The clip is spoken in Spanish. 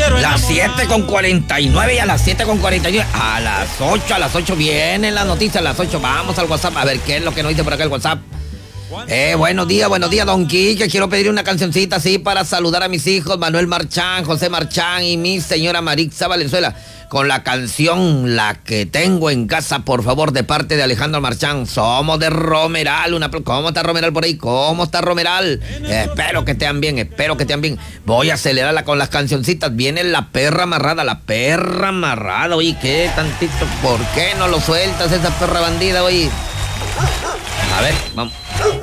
Las 7:49 y a las 7:49. A las 8 vienen las noticias, a las 8 vamos al WhatsApp a ver qué es lo que nos dice por acá el WhatsApp. Buenos días, don Quique. Quiero pedir una cancioncita así para saludar a mis hijos, Manuel Marchán, José Marchán y mi señora Marixa Valenzuela. Con la canción La que tengo en casa, por favor, de parte de Alejandro Marchán. Somos de Romeral. ¿Cómo está Romeral por ahí? ¿Cómo está Romeral? Espero que estén bien, Voy a acelerarla con las cancioncitas. Viene la perra amarrada. Oye, ¿qué tantito? ¿Por qué no lo sueltas esa perra bandida, oye? A ver, vamos.